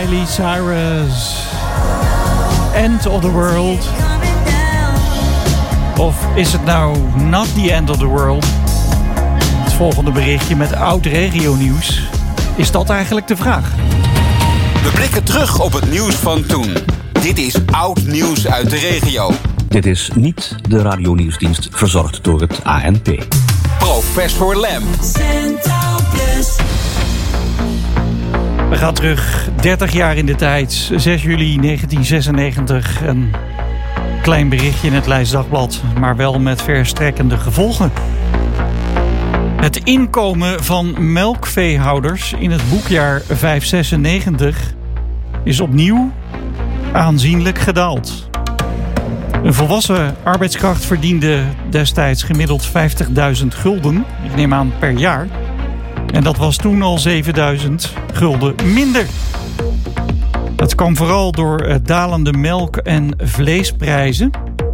Miley Cyrus. End of the world. Of is het nou not the end of the world? Het volgende berichtje met oud regionieuws. Is dat eigenlijk de vraag? We blikken terug op het nieuws van toen. Dit is oud nieuws uit de regio. Dit is niet de radionieuwsdienst verzorgd door het ANP. Professor Lem. We gaan terug 30 jaar in de tijd. 6 juli 1996. Een klein berichtje in het Leids Dagblad, maar wel met verstrekkende gevolgen. Het inkomen van melkveehouders in het boekjaar 596 is opnieuw aanzienlijk gedaald. Een volwassen arbeidskracht verdiende destijds gemiddeld 50.000 gulden, ik neem aan per jaar. En dat was toen al 7.000 gulden minder. Dat kwam vooral door dalende melk- en vleesprijzen.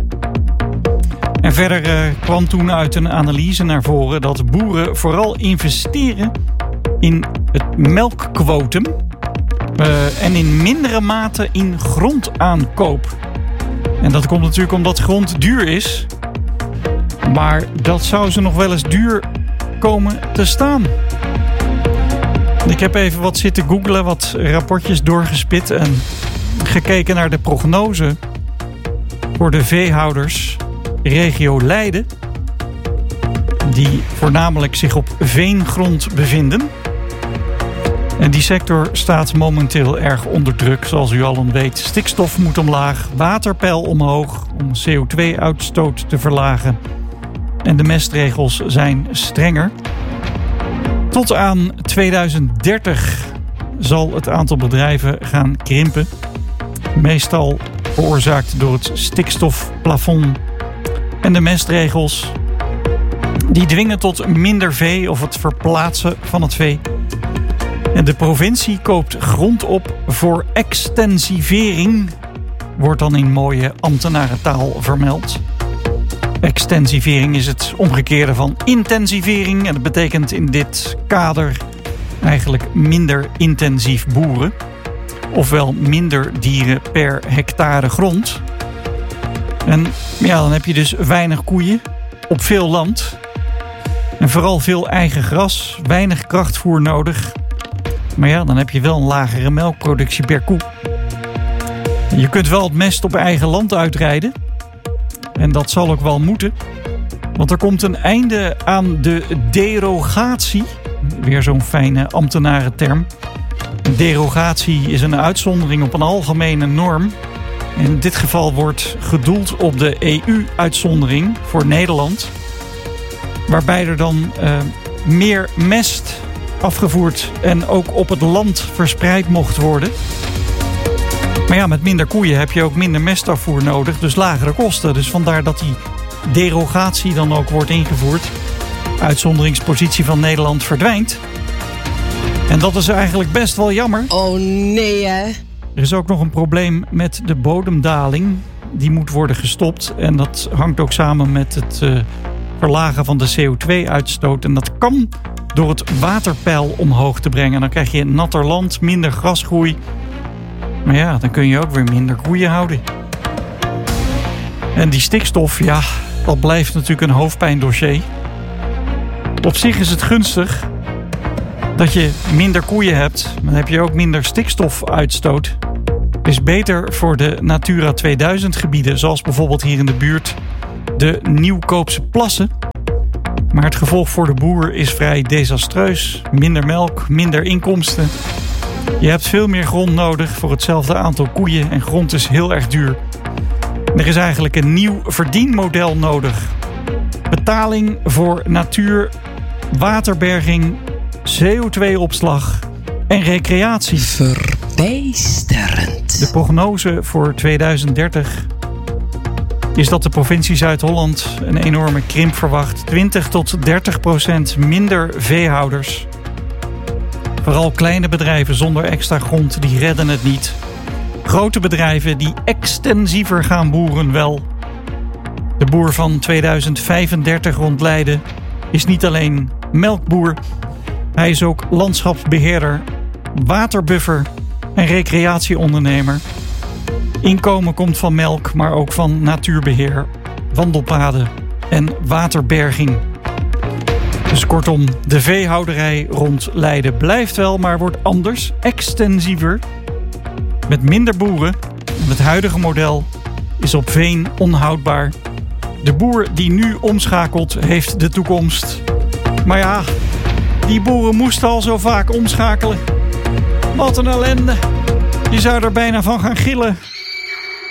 En verder kwam toen uit een analyse naar voren dat boeren vooral investeren in het melkquotum en in mindere mate in grondaankoop. En dat komt natuurlijk omdat grond duur is. Maar dat zou ze nog wel eens duur komen te staan. Ik heb even wat zitten googlen, wat rapportjes doorgespit en gekeken naar de prognose voor de veehouders regio Leiden, die voornamelijk zich op veengrond bevinden. En die sector staat momenteel erg onder druk, zoals u allen weet. Stikstof moet omlaag, waterpeil omhoog om CO2-uitstoot te verlagen. En de mestregels zijn strenger. Tot aan 2030 zal het aantal bedrijven gaan krimpen. Meestal veroorzaakt door het stikstofplafond. En de mestregels die dwingen tot minder vee of het verplaatsen van het vee. En de provincie koopt grond op voor extensivering. Wordt dan in mooie ambtenarentaal vermeld. Extensivering is het omgekeerde van intensivering. En dat betekent in dit kader eigenlijk minder intensief boeren. Ofwel minder dieren per hectare grond. En ja, dan heb je dus weinig koeien op veel land. En vooral veel eigen gras, weinig krachtvoer nodig. Maar ja, dan heb je wel een lagere melkproductie per koe. Je kunt wel het mest op eigen land uitrijden. En dat zal ook wel moeten. Want er komt een einde aan de derogatie. Weer zo'n fijne ambtenarenterm. Derogatie is een uitzondering op een algemene norm. In dit geval wordt gedoeld op de EU-uitzondering voor Nederland. Waarbij er dan meer mest afgevoerd en ook op het land verspreid mocht worden. Maar ja, met minder koeien heb je ook minder mestafvoer nodig, dus lagere kosten. Dus vandaar dat die derogatie dan ook wordt ingevoerd. Uitzonderingspositie van Nederland verdwijnt. En dat is eigenlijk best wel jammer. Oh nee hè? Er is ook nog een probleem met de bodemdaling. Die moet worden gestopt. En dat hangt ook samen met het verlagen van de CO2-uitstoot. En dat kan door het waterpeil omhoog te brengen. Dan krijg je natter land, minder grasgroei. Maar ja, dan kun je ook weer minder koeien houden. En die stikstof, ja, dat blijft natuurlijk een hoofdpijndossier. Op zich is het gunstig dat je minder koeien hebt. Dan heb je ook minder stikstofuitstoot. Het is beter voor de Natura 2000 gebieden, zoals bijvoorbeeld hier in de buurt de Nieuwkoopse plassen. Maar het gevolg voor de boer is vrij desastreus. Minder melk, minder inkomsten. Je hebt veel meer grond nodig voor hetzelfde aantal koeien en grond is heel erg duur. Er is eigenlijk een nieuw verdienmodel nodig. Betaling voor natuur, waterberging, CO2-opslag en recreatie. Verbijsterend. De prognose voor 2030 is dat de provincie Zuid-Holland een enorme krimp verwacht. 20-30% minder veehouders. Vooral kleine bedrijven zonder extra grond, die redden het niet. Grote bedrijven die extensiever gaan boeren wel. De boer van 2035 rond Leiden is niet alleen melkboer. Hij is ook landschapsbeheerder, waterbuffer en recreatieondernemer. Inkomen komt van melk, maar ook van natuurbeheer, wandelpaden en waterberging. Dus kortom, de veehouderij rond Leiden blijft wel, maar wordt anders, extensiever. Met minder boeren. Het huidige model is op veen onhoudbaar. De boer die nu omschakelt, heeft de toekomst. Maar ja, die boeren moesten al zo vaak omschakelen. Wat een ellende. Je zou er bijna van gaan gillen.